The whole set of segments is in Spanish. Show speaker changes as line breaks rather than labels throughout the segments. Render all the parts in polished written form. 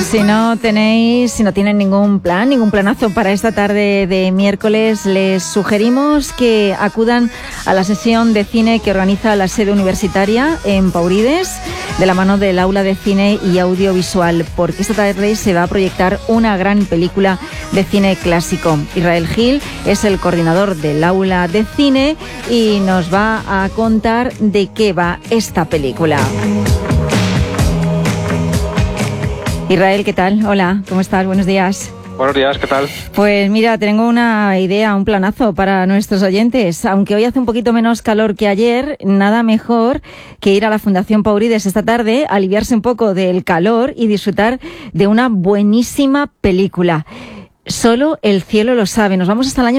Si no tienen ningún planazo para esta tarde de miércoles, les sugerimos que acudan a la sesión de cine que organiza la sede universitaria en Paurides, de la mano del Aula de Cine y Audiovisual, porque esta tarde se va a proyectar una gran película de cine clásico. Israel Gil es el coordinador del Aula de Cine y nos va a contar de qué va esta película. Israel, ¿qué tal? Hola, ¿cómo estás? Buenos días.
Buenos días, ¿qué tal?
Pues mira, tengo una idea, un planazo para nuestros oyentes. Aunque hoy hace un poquito menos calor que ayer, nada mejor que ir a la Fundación Paurides esta tarde, aliviarse un poco del calor y disfrutar de una buenísima película. Solo el cielo lo sabe. Nos vamos hasta el año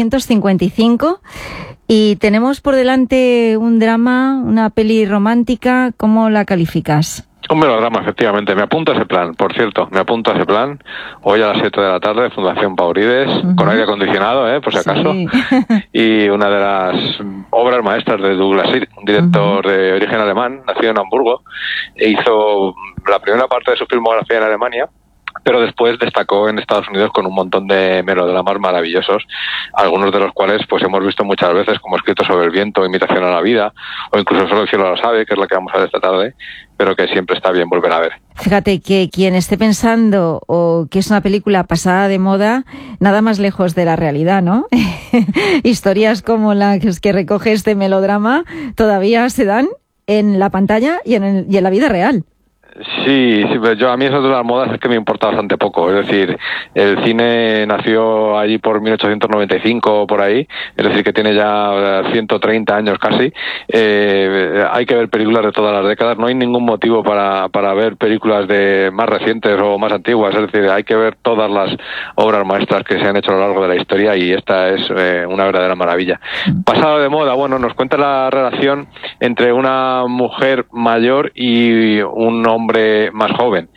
1955 y tenemos por delante un drama, una peli romántica. ¿Cómo la calificas?
Un melodrama, efectivamente. Me apunto a ese plan, por cierto. Me apunto a ese plan. Hoy a las 7 de la tarde, Fundación Paurides, con aire acondicionado, por si acaso. Sí. Y una de las obras maestras de Douglas Sirk, un director de origen alemán, nacido en Hamburgo. E hizo la primera parte de su filmografía en Alemania, pero después destacó en Estados Unidos con un montón de melodramas maravillosos, algunos de los cuales pues hemos visto muchas veces, como Escrito sobre el viento, Imitación a la vida, o incluso Solo el cielo lo sabe, que es la que vamos a ver esta tarde, pero que siempre está bien volver a ver.
Fíjate que quien esté pensando o que es una película pasada de moda, nada más lejos de la realidad, ¿no? Historias como las que recoge este melodrama todavía se dan en la pantalla y en la vida real.
Sí, pero a mí eso de las modas es que me importa bastante poco. Es decir, el cine nació allí por 1895 o por ahí, es decir, que tiene ya 130 años casi. Hay que ver películas de todas las décadas. No hay ningún motivo para ver películas de más recientes o más antiguas. Es decir, hay que ver todas las obras maestras que se han hecho a lo largo de la historia y esta es una verdadera maravilla. Pasado de moda, bueno, nos cuenta la relación entre una mujer mayor y un hombre más joven.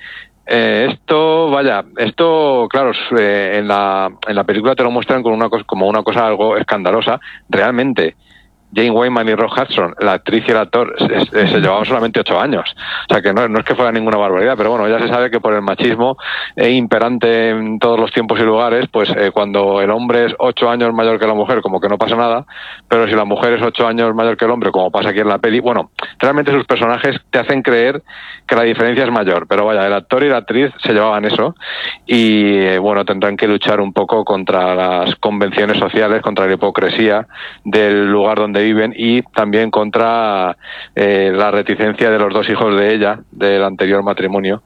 Esto, claro, en la película te lo muestran como una cosa algo escandalosa. Realmente, Jane Wyman y Rock Hudson, la actriz y el actor, se llevaban solamente 8 años. O sea que no es que fuera ninguna barbaridad, pero bueno, ya se sabe que por el machismo imperante en todos los tiempos y lugares, pues cuando el hombre es 8 años mayor que la mujer, como que no pasa nada, pero si la mujer es 8 años mayor que el hombre, como pasa aquí en la peli, bueno, realmente sus personajes te hacen creer que la diferencia es mayor, pero vaya, el actor y la actriz se llevaban eso y bueno, tendrán que luchar un poco contra las convenciones sociales, contra la hipocresía del lugar donde viven y también contra la reticencia de los 2 hijos de ella, del anterior matrimonio,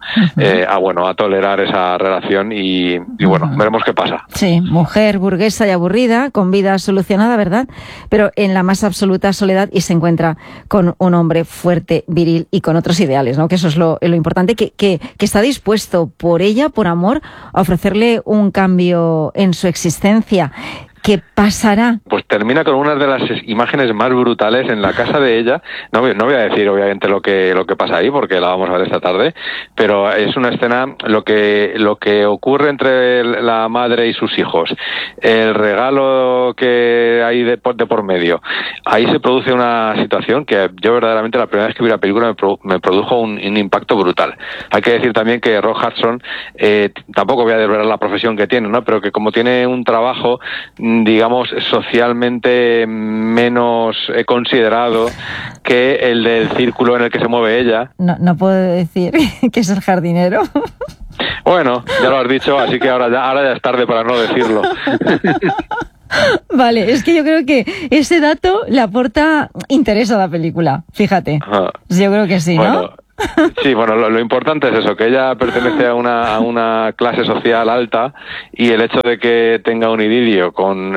a tolerar esa relación y bueno, veremos qué pasa.
Sí, mujer burguesa y aburrida, con vida solucionada, ¿verdad? Pero en la más absoluta soledad y se encuentra con un hombre fuerte, viril y con otros ideales, ¿no? Que eso es lo importante, que está dispuesto por ella, por amor, a ofrecerle un cambio en su existencia. ¿Qué pasará?
Pues termina con una de las imágenes más brutales en la casa de ella. No voy a decir obviamente lo que pasa ahí porque la vamos a ver esta tarde, pero es una escena lo que ocurre entre la madre y sus hijos, el regalo que hay de por medio. Ahí se produce una situación que yo verdaderamente la primera vez que vi la película me produjo un impacto brutal. Hay que decir también que Rock Hudson, tampoco voy a desvelar la profesión que tiene, ¿no? Pero que como tiene un trabajo digamos socialmente menos considerado que el del círculo en el que se mueve ella.
No puedo decir que es el jardinero.
Bueno, ya lo has dicho, así que ahora ya es tarde para no decirlo.
Vale, es que yo creo que ese dato le aporta interés a la película, fíjate. Yo creo que sí, ¿no?
Sí, bueno, lo importante es eso, que ella pertenece a una clase social alta y el hecho de que tenga un idilio con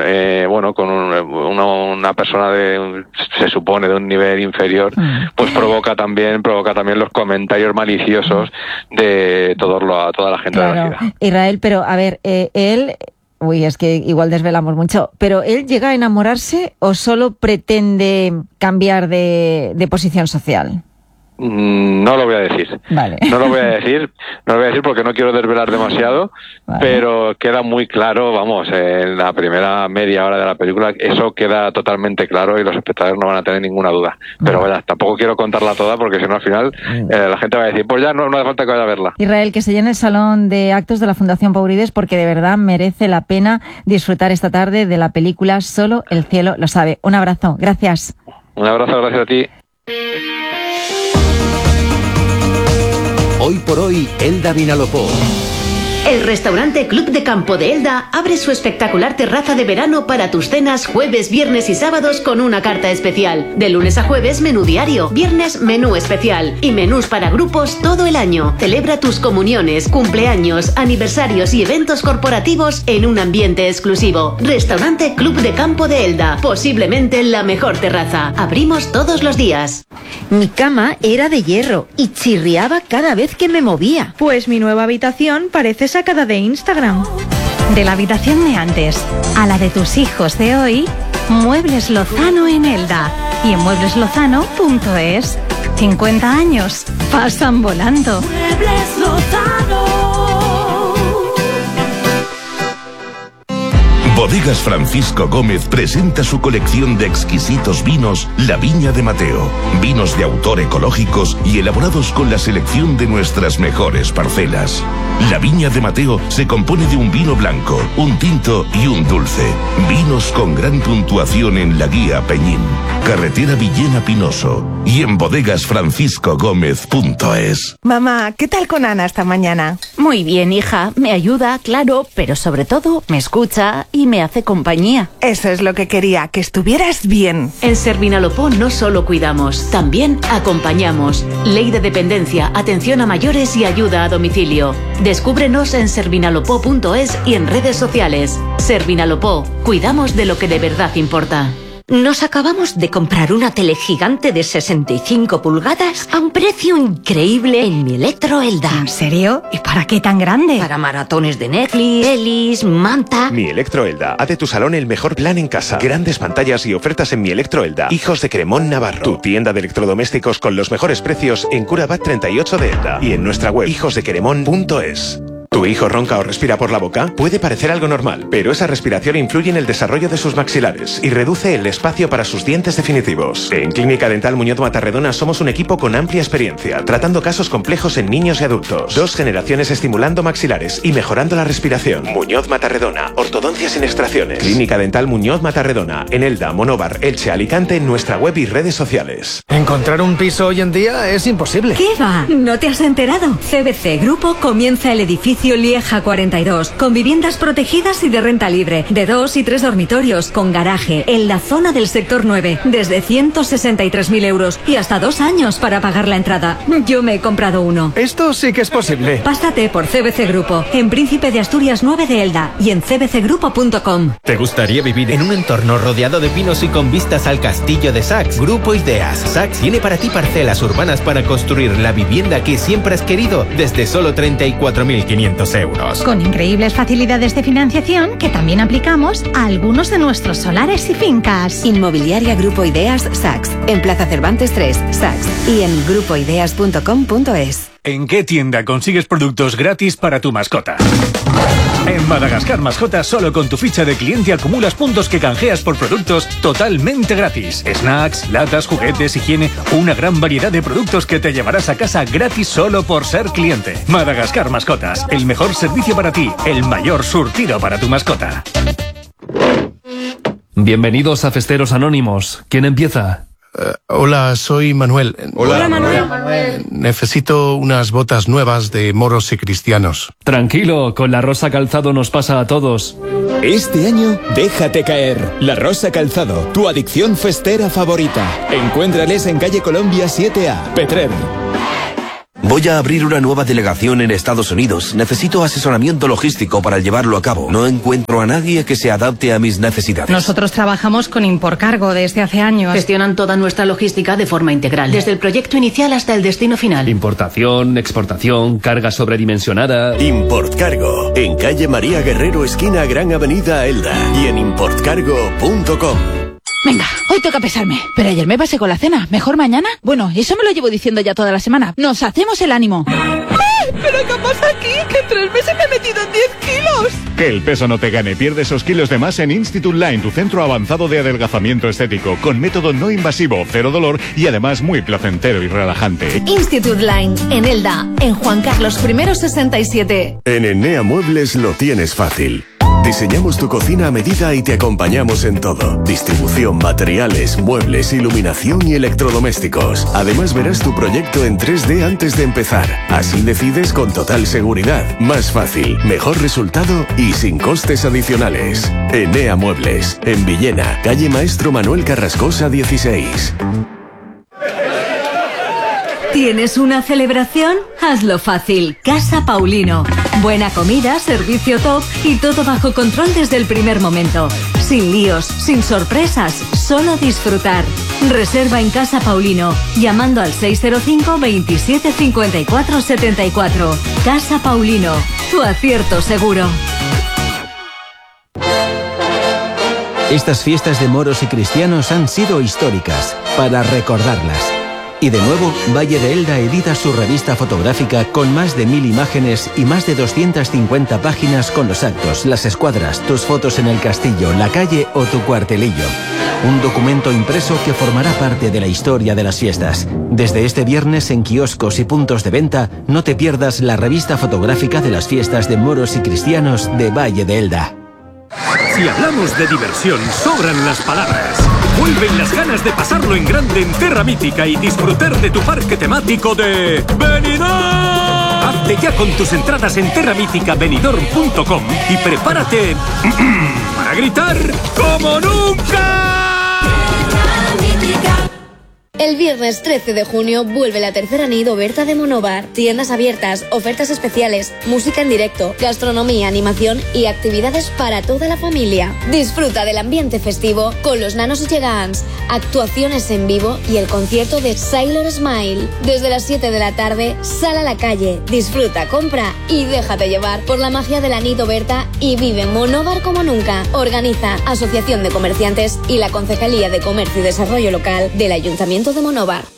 una persona se supone de un nivel inferior, pues provoca también los comentarios maliciosos de toda la gente, claro, de la ciudad.
Israel, pero a ver, él... Uy, es que igual desvelamos mucho, pero ¿él llega a enamorarse o solo pretende cambiar de posición social?
No lo voy a decir.
Vale.
No lo voy a decir porque no quiero desvelar demasiado, vale. Pero queda muy claro, vamos, en la primera media hora de la película, eso queda totalmente claro y los espectadores no van a tener ninguna duda. Pero vaya, tampoco quiero contarla toda porque si no al final la gente va a decir, pues ya no hace falta que vaya a verla.
Israel, que se llene el salón de actos de la Fundación Pau Brides porque de verdad merece la pena disfrutar esta tarde de la película Solo el cielo lo sabe. Un abrazo, gracias.
Un abrazo, gracias a ti.
Hoy por hoy, Elda Vinalopó.
El restaurante Club de Campo de Elda abre su espectacular terraza de verano para tus cenas jueves, viernes y sábados con una carta especial. De lunes a jueves, menú diario. Viernes, menú especial. Y menús para grupos todo el año. Celebra tus comuniones, cumpleaños, aniversarios y eventos corporativos en un ambiente exclusivo. Restaurante Club de Campo de Elda. Posiblemente la mejor terraza. Abrimos todos los días.
Mi cama era de hierro y chirriaba cada vez que me movía.
Pues mi nueva habitación parece sacada de Instagram.
De la habitación de antes a la de tus hijos de hoy, Muebles Lozano en Elda y en muebleslozano.es. 50 años pasan volando.
Muebles Lozano.
Bodegas Francisco Gómez presenta su colección de exquisitos vinos La Viña de Mateo. Vinos de autor ecológicos y elaborados con la selección de nuestras mejores parcelas. La Viña de Mateo se compone de un vino blanco, un tinto y un dulce. Vinos con gran puntuación en la guía Peñín, carretera Villena Pinoso y en bodegasfranciscogomez.es.
Mamá, ¿qué tal con Ana esta mañana?
Muy bien, hija. Me ayuda, claro, pero sobre todo me escucha y me hace compañía.
Eso es lo que quería, que estuvieras bien.
En Servinalopó no solo cuidamos, también acompañamos. Ley de dependencia, atención a mayores y ayuda a domicilio. Descúbrenos en servinalopó.es y en redes sociales. Servinalopó, cuidamos de lo que de verdad importa.
Nos acabamos de comprar una tele gigante de 65 pulgadas a un precio increíble en Mi Electro Elda.
¿En serio? ¿Y para qué tan grande?
Para maratones de Netflix, pelis, manta...
Mi Electro Elda. Haz de tu salón el mejor plan en casa. Grandes pantallas y ofertas en Mi Electro Elda. Hijos de Cremón, Navarro. Tu tienda de electrodomésticos con los mejores precios en Curabat 38 de Elda. Y en nuestra web hijosdequeremón.es. ¿Tu hijo ronca o respira por la boca? Puede parecer algo normal, pero esa respiración influye en el desarrollo de sus maxilares y reduce el espacio para sus dientes definitivos. En Clínica Dental Muñoz Matarredona somos un equipo con amplia experiencia, tratando casos complejos en niños y adultos. 2 generaciones estimulando maxilares y mejorando la respiración. Muñoz Matarredona, ortodoncia sin extracciones. Clínica Dental Muñoz Matarredona, en Elda, Monóvar, Elche, Alicante, en nuestra web y redes sociales.
Encontrar un piso hoy en día es imposible.
¿Qué va? ¿No te has enterado? CBC Grupo comienza el edificio Lieja 42, con viviendas protegidas y de renta libre, de 2 y 3 dormitorios, con garaje, en la zona del sector 9, desde 163.000 euros y hasta 2 años para pagar la entrada. Yo me he comprado uno.
Esto sí que es posible.
Pásate por CBC Grupo, en Príncipe de Asturias 9 de Elda y en cbcgrupo.com.
¿Te gustaría vivir en un entorno rodeado de pinos y con vistas al castillo de Sachs? Grupo Ideas. Sachs tiene para ti parcelas urbanas para construir la vivienda que siempre has querido desde solo 34.500 euros.
Con increíbles facilidades de financiación que también aplicamos a algunos de nuestros solares y fincas.
Inmobiliaria Grupo Ideas Sachs, en Plaza Cervantes 3, Sachs, y en grupoideas.com.es.
¿En qué tienda consigues productos gratis para tu mascota? En Madagascar Mascotas, solo con tu ficha de cliente acumulas puntos que canjeas por productos totalmente gratis. Snacks, latas, juguetes, higiene, una gran variedad de productos que te llevarás a casa gratis solo por ser cliente. Madagascar Mascotas, el mejor servicio para ti, el mayor surtido para tu mascota.
Bienvenidos a Festeros Anónimos. ¿Quién empieza?
Hola, soy Manuel.
Hola, Manuel.
Necesito unas botas nuevas de moros y cristianos.
Tranquilo, con La Rosa Calzado nos pasa a todos.
Este año, déjate caer. La Rosa Calzado, tu adicción festera favorita. Encuéntrales en calle Colombia 7A, Petrer.
Voy a abrir una nueva delegación en Estados Unidos. Necesito asesoramiento logístico para llevarlo a cabo. No encuentro a nadie que se adapte a mis necesidades.
Nosotros trabajamos con Imporcargo desde hace años.
Gestionan toda nuestra logística de forma integral, desde el proyecto inicial hasta el destino final.
Importación, exportación, carga sobredimensionada.
Importcargo, en calle María Guerrero, esquina Gran Avenida Elda, y en importcargo.com.
Venga, hoy toca pesarme. Pero ayer me pasé con la cena. ¿Mejor mañana? Bueno, eso me lo llevo diciendo ya toda la semana. Nos hacemos el ánimo. ¡Ay! ¿Pero qué pasa aquí? Que en 3 meses me he metido en 10 kilos.
Que el peso no te gane. Pierde esos kilos de más en Institute Line, tu centro avanzado de adelgazamiento estético, con método no invasivo, cero dolor y además muy placentero y relajante.
Institute Line, en Elda, en Juan Carlos I 67.
En Enea Muebles lo tienes fácil. Diseñamos tu cocina a medida y te acompañamos en todo. Distribución, materiales, muebles, iluminación y electrodomésticos. Además verás tu proyecto en 3D antes de empezar. Así decides con total seguridad. Más fácil, mejor resultado y sin costes adicionales. Enea Muebles, en Villena, calle Maestro Manuel Carrascosa 16.
¿Tienes una celebración? Hazlo fácil. Casa Paulino. Buena comida, servicio top y todo bajo control desde el primer momento. Sin líos, sin sorpresas, solo disfrutar. Reserva en Casa Paulino, llamando al 605 27 54 74. Casa Paulino, tu acierto seguro.
Estas fiestas de moros y cristianos han sido históricas, para recordarlas. Y de nuevo, Valle de Elda edita su revista fotográfica con más de 1000 imágenes y más de 250 páginas con los actos, las escuadras, tus fotos en el castillo, la calle o tu cuartelillo. Un documento impreso que formará parte de la historia de las fiestas. Desde este viernes en kioscos y puntos de venta, no te pierdas la revista fotográfica de las fiestas de moros y cristianos de Valle de Elda.
Si hablamos de diversión, sobran las palabras. Vuelven las ganas de pasarlo en grande en Terra Mítica y disfrutar de tu parque temático de Benidorm. Hazte ya con tus entradas en terramíticabenidorm.com y prepárate para gritar como nunca.
El viernes 13 de junio vuelve la tercera Nido Berta de Monóvar. Tiendas abiertas, ofertas especiales, música en directo, gastronomía, animación y actividades para toda la familia. Disfruta del ambiente festivo con los Nanos Gegants, actuaciones en vivo y el concierto de Sailor Smile. Desde las 7 de la tarde, sal a la calle, disfruta, compra y déjate llevar por la magia de la Nido Berta y vive Monóvar como nunca. Organiza Asociación de Comerciantes y la Concejalía de Comercio y Desarrollo Local del Ayuntamiento de Monóvar.